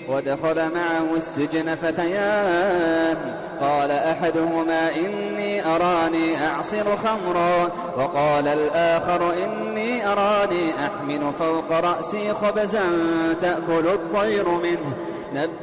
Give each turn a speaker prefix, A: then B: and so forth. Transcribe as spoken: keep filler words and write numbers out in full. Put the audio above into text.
A: ودخل معه السجن فتيان قال أحدهما إني أراني أعصر خمرا وقال الآخر إني أراني أحمل فوق رأسي خبزا تأكل الطير منه